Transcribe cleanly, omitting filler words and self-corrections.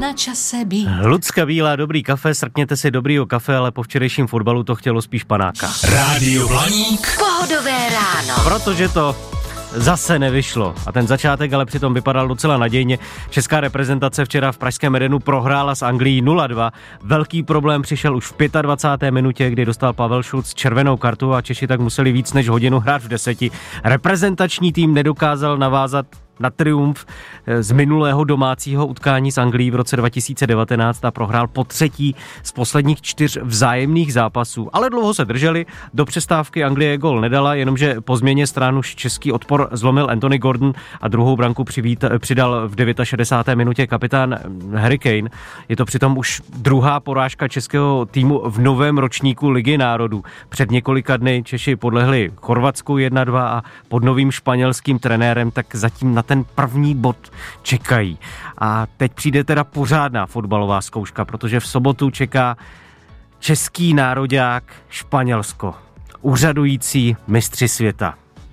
na čase být. Lucka Bílá, dobrý kafe, srkněte si dobrýho kafe, ale po včerejším fotbalu to chtělo spíš panáka. Rádio Blaník. Pohodové ráno. Protože to zase nevyšlo. A ten začátek ale přitom vypadal docela nadějně. Česká reprezentace včera v pražském Edenu prohrála s Anglií 0-2. Velký problém přišel už v 25. minutě, kdy dostal Pavel Šulc červenou kartu a Češi tak museli víc než hodinu hrát v 10. Reprezentační tým nedokázal navázat na triumf z minulého domácího utkání s Anglií v roce 2019 a prohrál po třetí z posledních 4 vzájemných zápasů. Ale dlouho se drželi, do přestávky Anglie gól nedala, jenomže po změně stran už český odpor zlomil Anthony Gordon a druhou branku přidal v 69. minutě kapitán Harry Kane. Je to přitom už druhá porážka českého týmu v novém ročníku Ligy národů. Před několika dny Češi podlehli Chorvatsku 1-2 a pod novým španělským trenérem tak zatím na ten první bod čekají. A teď přijde teda pořádná fotbalová zkouška, protože v sobotu čeká český nároďák Španělsko. Úřadující mistři světa.